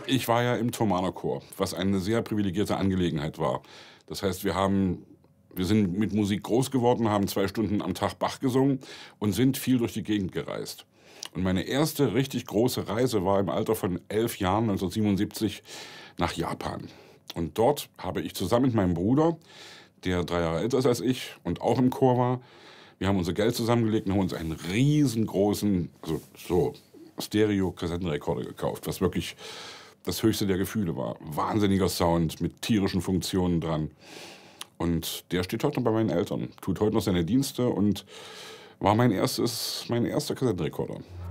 Ich war ja im Thomanerchor, was eine sehr privilegierte Angelegenheit war. Das heißt, wir sind mit Musik groß geworden, haben 2 Stunden am Tag Bach gesungen und sind viel durch die Gegend gereist. Und meine erste richtig große Reise war im Alter von 11 Jahren, 1977, nach Japan. Und dort habe ich zusammen mit meinem Bruder, der 3 Jahre älter ist als ich und auch im Chor war, wir haben unser Geld zusammengelegt und haben uns einen riesengroßen, also so Stereo-Kassettenrekorder gekauft, was wirklich das höchste der Gefühle war. Wahnsinniger Sound mit tierischen Funktionen dran. Und der steht heute noch bei meinen Eltern, tut heute noch seine Dienste und war mein erster Kassettenrekorder.